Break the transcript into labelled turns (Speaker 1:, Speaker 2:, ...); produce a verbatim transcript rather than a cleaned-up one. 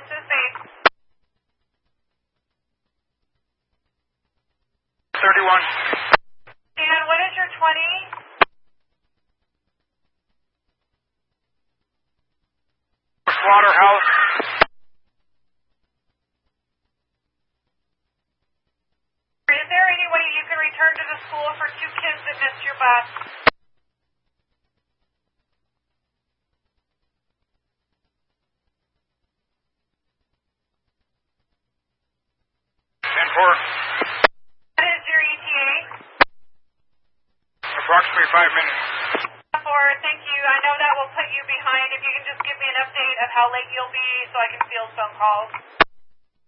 Speaker 1: Francis eight.
Speaker 2: thirty-one.
Speaker 1: And what is your twenty?
Speaker 2: Slaughterhouse.
Speaker 1: Is there any way you can return to the school for two kids that missed your bus?
Speaker 2: ten four.
Speaker 1: What is your E T A?
Speaker 2: Approximately five minutes.
Speaker 1: Four, thank you. I know that will put you behind. If you can just give me an update of how late you'll be so I can field phone calls.